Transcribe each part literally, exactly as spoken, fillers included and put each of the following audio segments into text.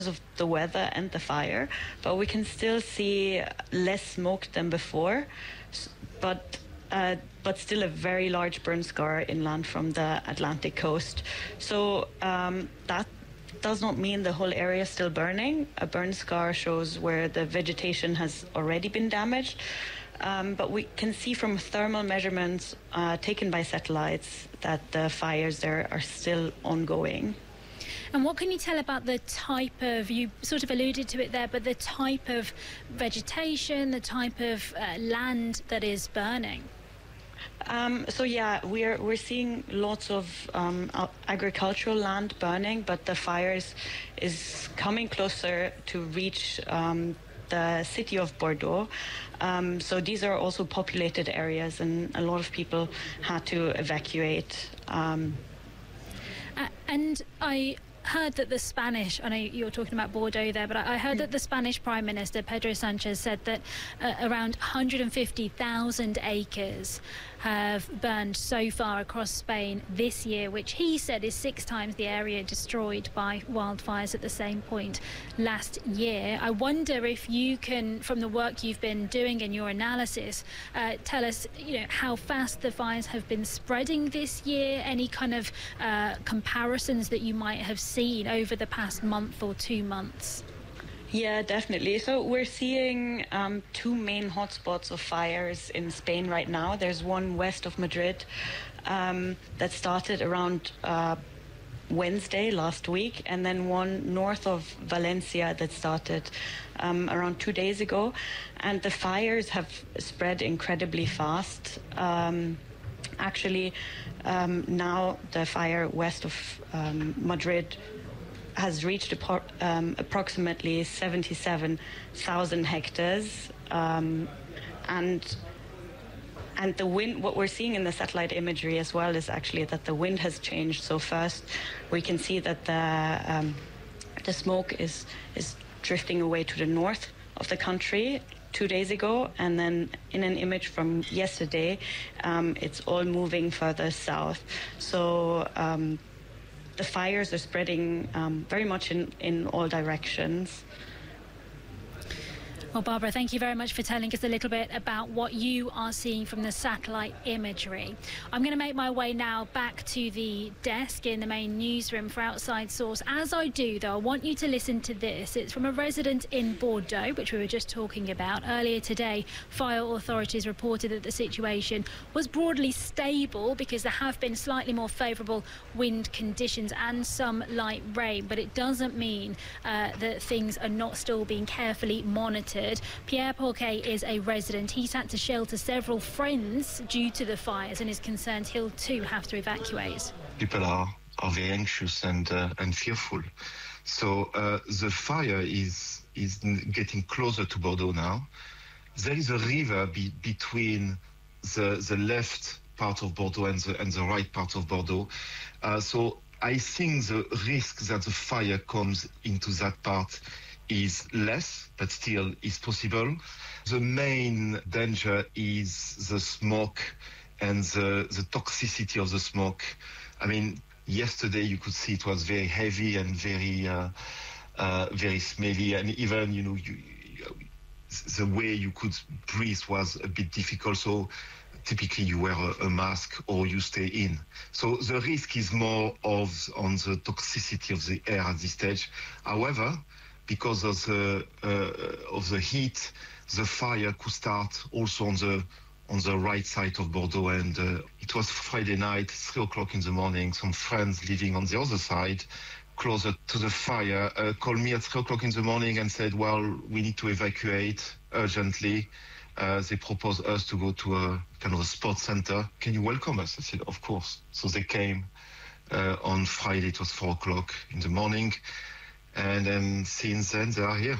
of the weather and the fire, but we can still see less smoke than before, but uh, but still a very large burn scar inland from the Atlantic coast. So um, that does not mean the whole area is still burning. A burn scar shows where the vegetation has already been damaged, um, but we can see from thermal measurements uh, taken by satellites that the fires there are still ongoing. And what can you tell about the type of, you sort of alluded to it there, but the type of vegetation, the type of uh, land that is burning? Um, so yeah, we're we're seeing lots of um, agricultural land burning, but the fires is coming closer to reach um, the city of Bordeaux. Um, so these are also populated areas, and a lot of people had to evacuate. Um, uh, and I heard that the Spanish, I know you were talking about Bordeaux there, but I heard that the Spanish Prime Minister, Pedro Sanchez, said that uh, around one hundred fifty thousand acres have burned so far across Spain this year, which he said is six times the area destroyed by wildfires at the same point last year. I wonder if you can, from the work you've been doing in your analysis, uh, tell us, you know, how fast the fires have been spreading this year, any kind of uh, comparisons that you might have seen over the past month or two months. Yeah, definitely. So we're seeing um, two main hotspots of fires in Spain right now. There's one west of Madrid um, that started around uh, Wednesday last week, and then one north of Valencia that started um, around two days ago. And the fires have spread incredibly fast. Um, actually, um, now the fire west of um, Madrid has reached um, approximately seventy-seven thousand hectares, um, and and the wind. What we're seeing in the satellite imagery as well is actually that the wind has changed. So first, we can see that the um, the smoke is is drifting away to the north of the country two days ago, and then in an image from yesterday, um, it's all moving further south. So. Um, The fires are spreading um, very much in, in all directions. Well, Barbara, thank you very much for telling us a little bit about what you are seeing from the satellite imagery. I'm going to make my way now back to the desk in the main newsroom for Outside Source. As I do, though, I want you to listen to this. It's from a resident in Bordeaux, which we were just talking about. Earlier today, fire authorities reported that the situation was broadly stable because there have been slightly more favourable wind conditions and some light rain, but it doesn't mean uh, that things are not still being carefully monitored. Pierre Porquet is a resident. He's had to shelter several friends due to the fires and is concerned he'll too have to evacuate. People are, are very anxious and uh, and fearful. So uh, the fire is is getting closer to Bordeaux now. There is a river be, between the the left part of Bordeaux and the and the right part of Bordeaux. Uh, so I think the risk that the fire comes into that part is less, but still is possible. The main danger is the smoke and the, the toxicity of the smoke. I mean, yesterday you could see it was very heavy and very, uh, uh, very smelly, and even, you know, you, you, the way you could breathe was a bit difficult. So typically you wear a, a mask or you stay in. So the risk is more of on the toxicity of the air at this stage. However, because of the uh, of the heat, the fire could start also on the on the right side of Bordeaux. And uh, it was Friday night, three o'clock in the morning. Some friends living on the other side, closer to the fire, uh, called me at three o'clock in the morning and said, "Well, we need to evacuate urgently." Uh, they proposed us to go to a kind of a sports center. Can you welcome us? I said, "Of course." So they came uh, on Friday. It was four o'clock in the morning. And then since then, they are here.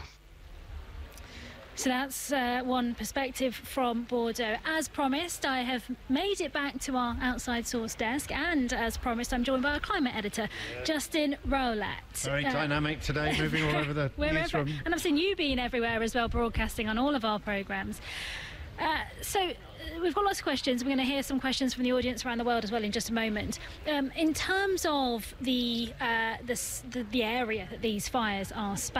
So that's uh, one perspective from Bordeaux. As promised, I have made it back to our Outside Source desk, and as promised, I'm joined by our climate editor, yeah. Justin Rowlatt. Very uh, dynamic today, moving all over the newsroom. And I've seen you being everywhere as well, broadcasting on all of our programmes. Uh, so uh, we've got lots of questions. We're going to hear some questions from the audience around the world as well in just a moment. Um, in terms of the, uh, the, the the area that these fires are spanning,